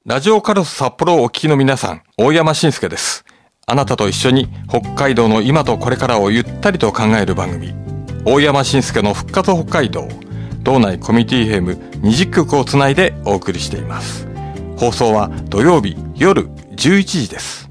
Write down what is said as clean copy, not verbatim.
ラジオカルス札幌をお聞きの皆さん、大山晋介です。あなたと一緒に北海道の今とこれからをゆったりと考える番組、大山晋介の復活北海道、道内コミュニティ FM 20局をつないでお送りしています。放送は土曜日夜11時です。